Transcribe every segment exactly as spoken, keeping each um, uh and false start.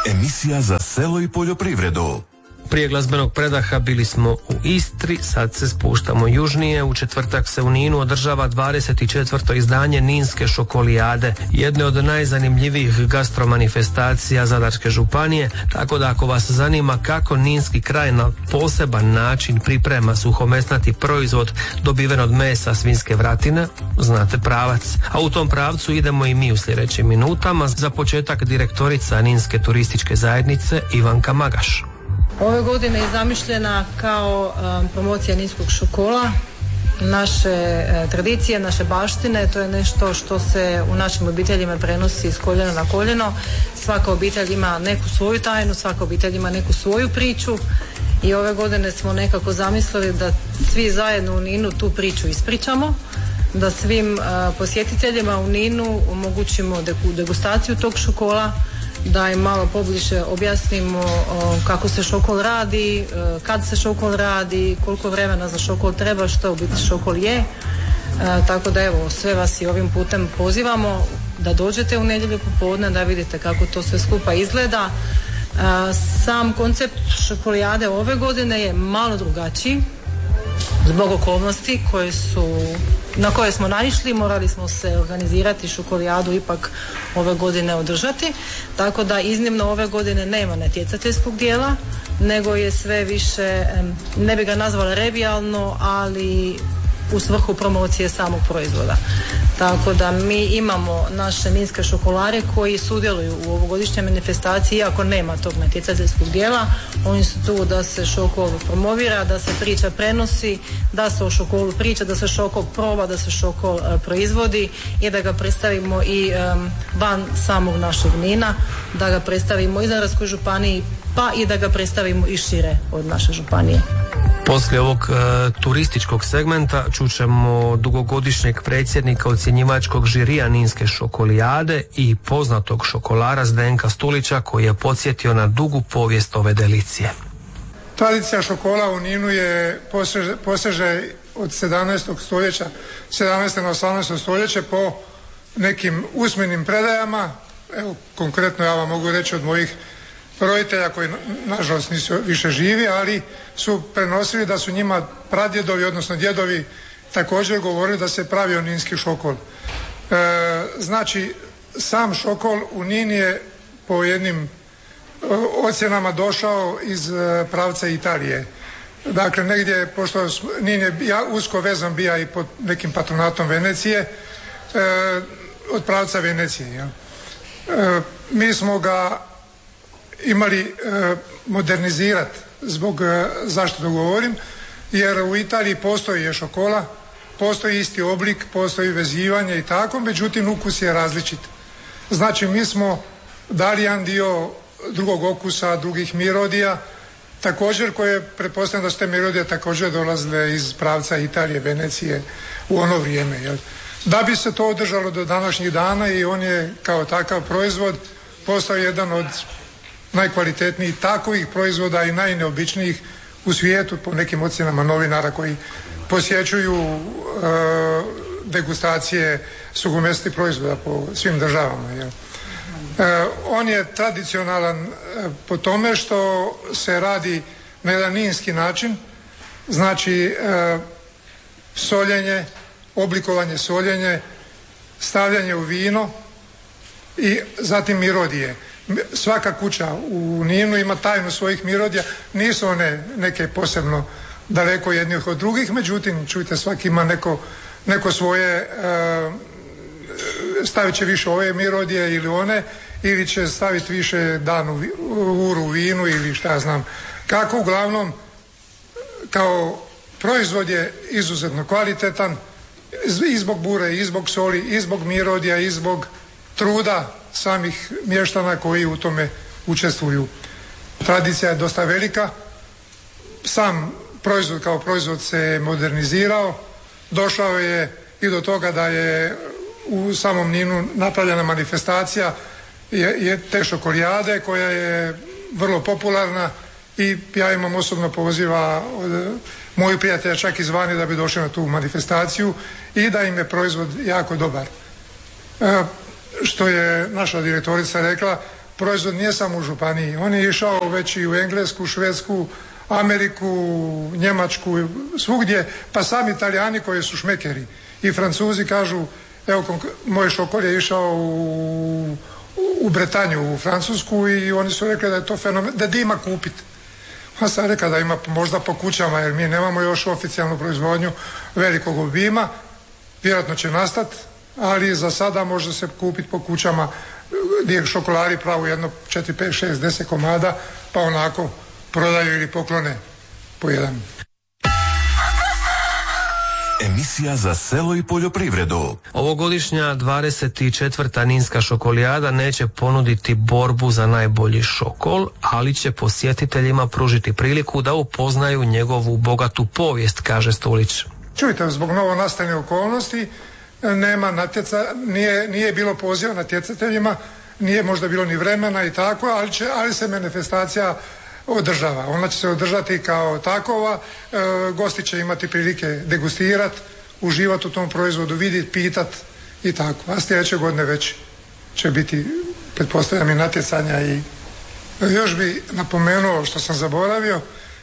Emisija za selo i poljoprivredu. Prije glazbenog predaha bili smo u Istri, sad se spuštamo južnije. U četvrtak se u Ninu održava dvadeset četvrto izdanje Ninske šokolijade, jedne od najzanimljivijih gastromanifestacija Zadarske županije, tako da ako vas zanima kako ninski kraj na poseban način priprema suhomesnati proizvod dobiven od mesa svinjske vratine, znate pravac. A u tom pravcu idemo i mi u sljedećim minutama. Za početak direktorica Ninske turističke zajednice Ivanka Magaš. Ove godine je zamišljena kao um, promocija ninskog šokola, naše e, tradicije, naše baštine. To je nešto što se u našim obiteljima prenosi iz koljena na koljeno. Svaka obitelj ima neku svoju tajnu, svaka obitelj ima neku svoju priču i ove godine smo nekako zamislili da svi zajedno u Ninu tu priču ispričamo, da svim uh, posjetiteljima u Ninu omogućimo degustaciju tog šokola, da im malo pobliže objasnimo o, kako se šokol radi, e, kad se šokol radi, koliko vremena za šokol treba, što u biti šokol je. E, tako da evo, sve vas i ovim putem pozivamo da dođete u nedjelju popodne da vidite kako to sve skupa izgleda. E, sam koncept šokolijade ove godine je malo drugačiji zbog okolnosti koje su, na koje smo naišli. Morali smo se organizirati, šokolijadu ipak ove godine održati, tako da iznimno ove godine nema natjecateljskog dijela, nego je sve više, ne bi ga nazvala revijalno, ali u svrhu promocije samog proizvoda. Tako da mi imamo naše ninske šokolare koji sudjeluju u ovogodišnjoj manifestaciji, iako nema tog natjecateljskog dijela. Oni su tu da se šokol promovira, da se priča prenosi, da se o šokolu priča, da se šokol proba, da se šokol uh, proizvodi i da ga predstavimo i um, van samog našeg Nina, da ga predstavimo i Zadarskoj županiji, pa i da ga predstavimo i šire od naše županije. Poslije ovog e, turističkog segmenta čućemo dugogodišnjeg predsjednika ocjenjivačkog žirija Ninske šokolijade i poznatog šokolara Zdenka Stulića koji je podsjetio na dugu povijest ove delicije. Tradicija šokola u Ninu je poseže, poseže od sedamnaestog stoljeća, sedamnaestog na osamnaesto stoljeće po nekim usmenim predajama. Evo, konkretno ja vam mogu reći od mojih roditelja koji nažalost nisu više živi, ali su prenosili da su njima pradjedovi, odnosno djedovi također govorili da se pravio ninski šokol. E, znači, sam šokol u Nin je po jednim ocjenama došao iz pravca Italije. Dakle, negdje, pošto Nin je usko vezan bija i pod nekim patronatom Venecije, e, od pravca Venecije. Ja. E, mi smo ga imali e, modernizirati, zbog e, zašto to govorim, jer u Italiji postoji je šokola, postoji isti oblik, postoji vezivanje i tako, međutim ukus je različit. Znači mi smo dali jedan dio drugog okusa, drugih mirodija, također koje pretpostavljam da su te mirodije također dolazile iz pravca Italije, Venecije u ono vrijeme. Jel? Da bi se to održalo do današnjih dana i on je kao takav proizvod postao jedan od najkvalitetnijih takovih proizvoda i najneobičnijih u svijetu po nekim ocjenama novinara koji posjećuju e, degustacije suhomesnatih proizvoda po svim državama. Jel? E, on je tradicionalan e, po tome što se radi na jedan ninski način, znači e, soljenje, oblikovanje soljenje, stavljanje u vino i zatim mirodije. Svaka kuća u Ninu ima tajnu svojih mirodija, nisu one neke posebno daleko jednih od drugih, međutim, čujte, svaki ima neko, neko svoje, e, stavit će više ove mirodije ili one, ili će staviti više danu uru u vinu ili šta ja znam kako. Uglavnom, kao proizvod je izuzetno kvalitetan i zbog bure, i zbog soli, i zbog mirodija, i zbog truda samih mještana koji u tome učestvuju. Tradicija je dosta velika, sam proizvod kao proizvod se modernizirao, došao je i do toga da je u samom Ninu napravljena manifestacija je, je te šokolijade koja je vrlo popularna i ja imam osobno poziva od mojih prijatelja čak izvani da bi došli na tu manifestaciju i da im je proizvod jako dobar. E, što je naša direktorica rekla, proizvod nije samo u županiji, on je išao već i u Englesku, Švedsku, Ameriku, Njemačku, svugdje, pa sami Italijani koji su šmekeri i Francuzi kažu, evo moj šokol je išao u, u Bretanju, u Francusku i oni su rekli da je to fenomen, da di ima kupiti. Ja sam rekao da ima možda po kućama jer mi nemamo još oficijalnu proizvodnju velikog obima, vjerojatno će nastati, ali za sada može se kupiti po kućama gdje šokolari pravu jedno četiri, pet, šest, deset komada pa onako prodaju ili poklone po jedan. Emisija za selo i poljoprivredu. Ovogodišnja dvadeset četvrta Ninska šokolijada neće ponuditi borbu za najbolji šokol, ali će posjetiteljima pružiti priliku da upoznaju njegovu bogatu povijest, kaže Stulić. Čujte, zbog novonastane okolnosti nema natjeca, nije, nije bilo poziva natjecateljima, nije možda bilo ni vremena i tako, ali, će, ali se manifestacija održava. Ona će se održati kao takova, e, gosti će imati prilike degustirati, uživati u tom proizvodu, vidjeti, pitati i tako. A sljedeće godine već će biti, pretpostavljam, i natjecanja. I još bi napomenuo što sam zaboravio,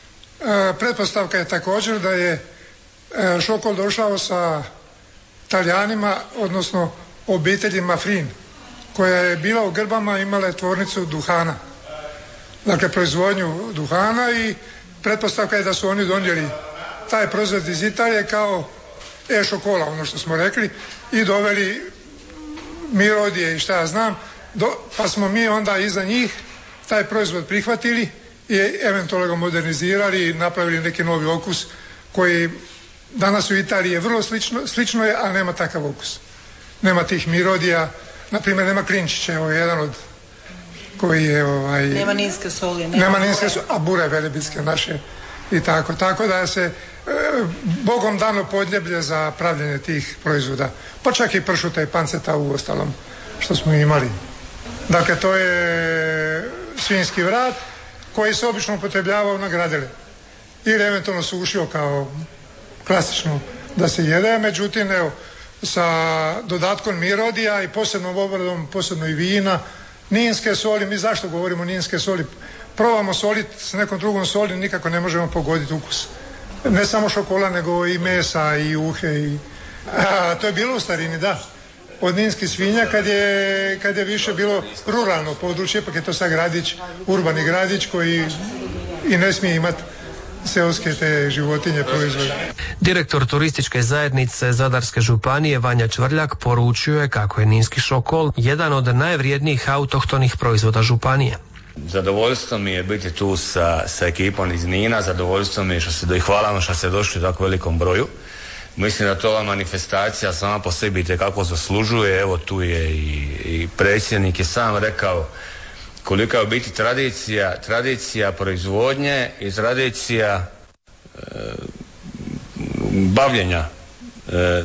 e, pretpostavka je također da je e, šokol došao sa Talijanima, odnosno obiteljima Frin, koja je bila u Grbama, imala je tvornicu duhana. Dakle, proizvodnju duhana i pretpostavka je da su oni donijeli taj proizvod iz Italije kao e-šokola, ono što smo rekli, i doveli Mirodije i šta ja znam, do, pa smo mi onda iza njih taj proizvod prihvatili i eventualno ga modernizirali i napravili neki novi okus koji danas u Italiji je vrlo slično, slično je, a nema takav okus. Nema tih Mirodija, na primjer nema klinčića, evo jedan od koji je ovaj... Nema ninske soli. Nema, nema ninske soli, a bure velebitske naše i tako. Tako da se e, Bogom dano podljeblje za pravljenje tih proizvoda. Pa čak i pršuta i panceta u ostalom što smo imali. Dakle, to je svinjski vrat koji se obično upotrebljavao na gradele. Ili eventualno sušio kao klasično da se jede, međutim, evo, sa dodatkom Mirodija i posebnom obradom, posebno i vina, ninske soli. Mi zašto govorimo ninske soli? Probamo soliti s nekom drugom soli, nikako ne možemo pogoditi ukus. Ne samo šokola, nego i mesa i juhe. I... A, to je bilo u starini, da. Od ninskih svinja kad je, kad je više bilo ruralno područje, pa je to sad gradić, urbani gradić koji i ne smije imati seoske te životinje proizvode. Direktor turističke zajednice Zadarske županije Vanja Čvrljak poručio je kako je ninski šokol jedan od najvrijednijih autohtonih proizvoda županije. Zadovoljstvo mi je biti tu sa, sa ekipom iz Nina, zadovoljstvo mi je što se, i hvala vam što ste došli u tako velikom broju. Mislim da to ova manifestacija sama po sebi itekako zaslužuje. Evo tu je i, i predsjednik je sam rekao kolika je u biti tradicija, tradicija proizvodnje i tradicija e, bavljenja e,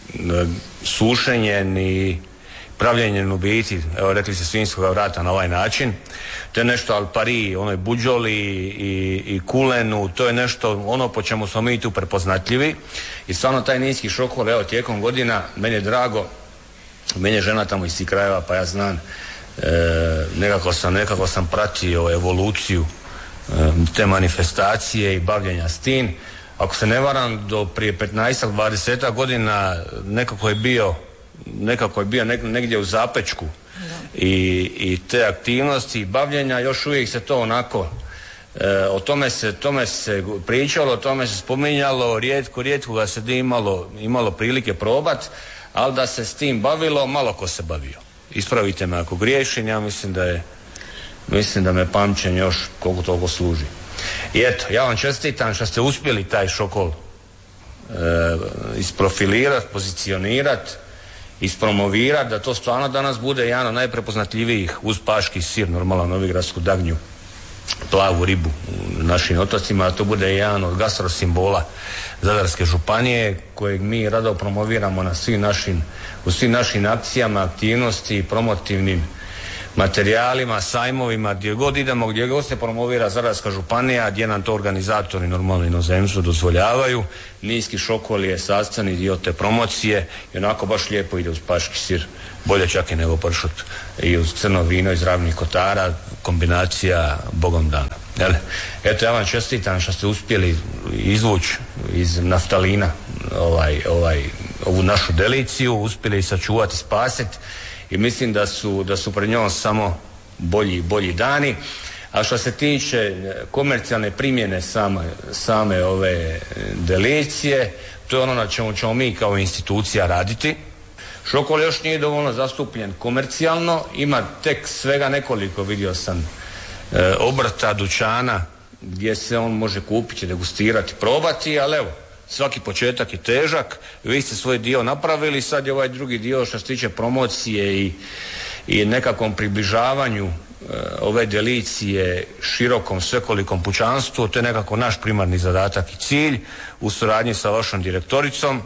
sušenjem i pravljenjem u biti, evo rekli se svinjskoga vrata na ovaj način. To je nešto al pari, onoj buđoli i, i kulenu, to je nešto ono po čemu smo mi tu prepoznatljivi i stvarno taj ninski šokol, evo tijekom godina, meni je drago, meni je žena tamo iz tih krajeva pa ja znam, e, nekako sam, nekako sam pratio evoluciju e, te manifestacije i bavljenja s tim. Ako se ne varam, do prije petnaest dvadeset godina nekako je bio nekako je bio negdje u zapečku i, i te aktivnosti i bavljenja još uvijek se to onako e, o tome se, tome se pričalo, o tome se spominjalo, rijetko, rijetko ga se imalo, imalo prilike probat, ali da se s tim bavilo, malo ko se bavio. Ispravite me ako griješim, ja mislim da je mislim da me pamćenje još koliko toliko služi. I eto, ja vam čestitam što ste uspjeli taj šokol e, isprofilirati, pozicionirati, ispromovirati, da to stvarno danas bude jedan od najprepoznatljivijih uz paški sir, normalno novigradsku dagnju, plavu ribu u našim otocima, da to bude jedan od gastrosimbola Zadarske županije kojeg mi rado promoviramo na svim našim, u svim našim akcijama, aktivnosti, promotivnim materijalima, sajmovima, gdje god idemo, gdje god se promovira Zadarska županija, gdje nam to organizatori normalno inozemstvu dozvoljavaju. Ninski šokol je sastavni dio te promocije i onako baš lijepo ide uz paški sir, bolje čak i nego pršut, i uz crno vino iz Ravnih Kotara, kombinacija bogom dana. Jel? Eto, ja vam čestitam što ste uspjeli izvući iz naftalina ovaj, ovaj, ovu našu deliciju, uspjeli sačuvati, spasiti, i mislim da su, da su pred njom samo bolji bolji dani. A što se tiče komercijalne primjene same, same ove delicije, to je ono na čemu ćemo mi kao institucija raditi. Šokol još nije dovoljno zastupljen komercijalno, ima tek svega nekoliko, vidio sam, e, obrta, dućana gdje se on može kupiti, degustirati, probati, ali evo, svaki početak je težak. Vi ste svoj dio napravili, sad je ovaj drugi dio što se tiče promocije i, i nekakvom približavanju e, ove delicije širokom svekolikom pučanstvu. To je nekako naš primarni zadatak i cilj, u suradnji sa vašom direktoricom,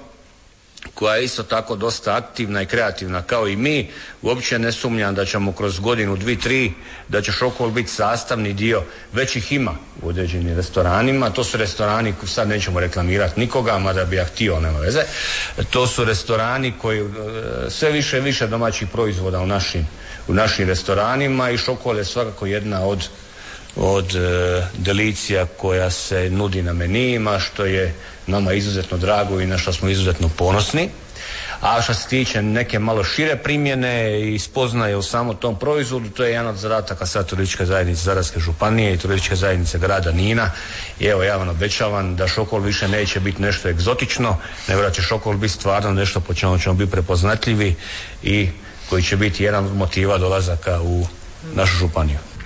koja je isto tako dosta aktivna i kreativna kao i mi. Uopće ne sumnjam da ćemo kroz godinu, dvi, tri, da će šokol biti sastavni dio, već ih ima u određenim restoranima. To su restorani, sad nećemo reklamirati nikoga, mada bi ja htio, nema veze. To su restorani koji sve više i više domaćih proizvoda u našim, u našim restoranima, i šokol je svakako jedna od od e, delicija koja se nudi na menijima, što je nama izuzetno drago i na što smo izuzetno ponosni. A što se tiče neke malo šire primjene i spoznaje u samom tom proizvodu, to je jedan od zadataka sad turističke zajednice Zadarske županije i turističke zajednice grada Nina. I evo, ja vam obećavam da šokol više neće biti nešto egzotično, nego da će šokol biti stvarno nešto po čemu ćemo biti prepoznatljivi i koji će biti jedan od motiva dolazaka u našu županiju.